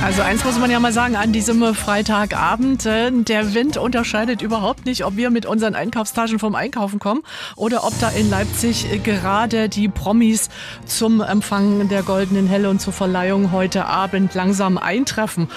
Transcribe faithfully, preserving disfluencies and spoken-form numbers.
Also eins muss man ja mal sagen, an diesem Freitagabend, äh, der Wind unterscheidet überhaupt nicht, ob wir mit unseren Einkaufstaschen vom Einkaufen kommen oder ob da in Leipzig gerade die Promis zum Empfang der Goldenen Helle und zur Verleihung heute Abend langsam eintreffen.